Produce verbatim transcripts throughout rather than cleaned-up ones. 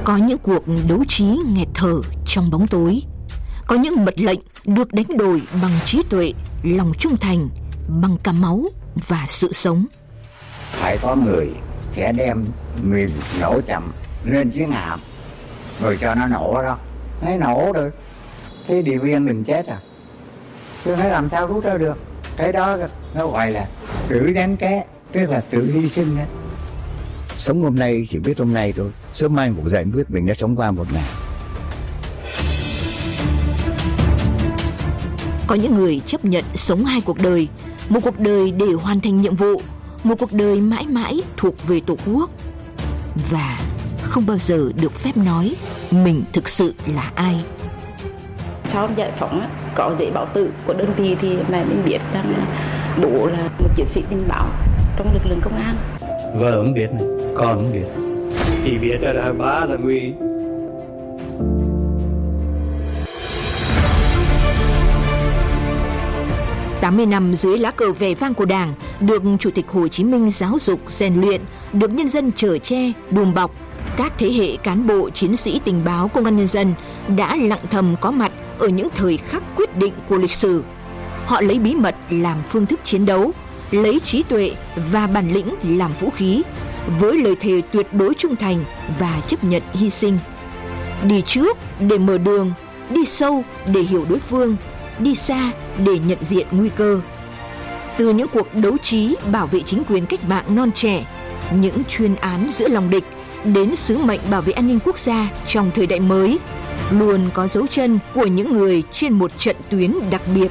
Có những cuộc đấu trí nghẹt thở trong bóng tối. Có những mật lệnh được đánh đổi bằng trí tuệ, lòng trung thành, bằng cả máu và sự sống. Phải có người sẽ đem mìn nổ chậm lên chiến hạm rồi cho nó nổ đó. Thấy nổ được thế điều viên mình chết à, chứ thấy làm sao rút ra được. Cái đó nó gọi là tự đánh ké, tức là tự hy sinh đấy. Sống hôm nay chỉ biết hôm nay thôi, sớm mai ngủ dậy biết mình đã sống qua một ngày. Có những người chấp nhận sống hai cuộc đời, một cuộc đời để hoàn thành nhiệm vụ, một cuộc đời mãi mãi thuộc về Tổ quốc, và không bao giờ được phép nói mình thực sự là ai. Sau giải phóng có giấy báo tử của đơn vị thì mẹ mình biết rằng bố là một chiến sĩ tình báo trong lực lượng công an. Vợ không biết này, con không biết, chỉ biết là ba là nguy. tám mươi năm dưới lá cờ vẻ vang của Đảng, được Chủ tịch Hồ Chí Minh giáo dục, rèn luyện, được nhân dân chở che, đùm bọc, các thế hệ cán bộ chiến sĩ tình báo công an nhân dân đã lặng thầm có mặt ở những thời khắc quyết định của lịch sử. Họ lấy bí mật làm phương thức chiến đấu, lấy trí tuệ và bản lĩnh làm vũ khí, với lời thề tuyệt đối trung thành và chấp nhận hy sinh. Đi trước để mở đường, đi sâu để hiểu đối phương, đi xa để nhận diện nguy cơ. Từ những cuộc đấu trí bảo vệ chính quyền cách mạng non trẻ, những chuyên án giữa lòng địch, đến sứ mệnh bảo vệ an ninh quốc gia trong thời đại mới, luôn có dấu chân của những người trên một trận tuyến đặc biệt.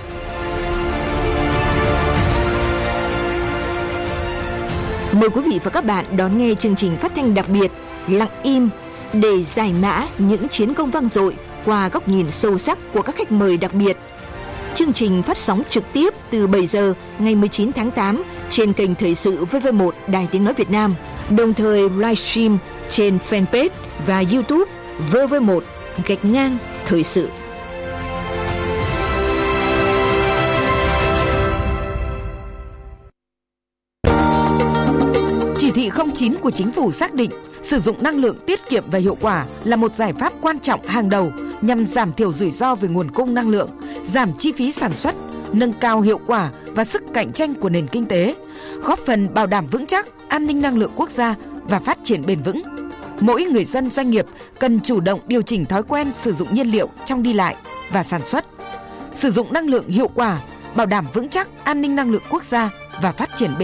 Mời quý vị và các bạn đón nghe chương trình phát thanh đặc biệt Lặng Im để giải mã những chiến công vang dội qua góc nhìn sâu sắc của các khách mời đặc biệt. Chương trình phát sóng trực tiếp từ bảy giờ ngày mười chín tháng tám trên kênh Thời sự vê vê một Đài Tiếng Nói Việt Nam, đồng thời livestream trên fanpage và YouTube vê vê một gạch ngang Thời sự. Chỉ thị không chín của Chính phủ xác định sử dụng năng lượng tiết kiệm và hiệu quả là một giải pháp quan trọng hàng đầu nhằm giảm thiểu rủi ro về nguồn cung năng lượng, giảm chi phí sản xuất, nâng cao hiệu quả và sức cạnh tranh của nền kinh tế, góp phần bảo đảm vững chắc an ninh năng lượng quốc gia và phát triển bền vững. Mỗi người dân doanh nghiệp cần chủ động điều chỉnh thói quen sử dụng nhiên liệu trong đi lại và sản xuất, sử dụng năng lượng hiệu quả, bảo đảm vững chắc an ninh năng lượng quốc gia và phát triển bền vững.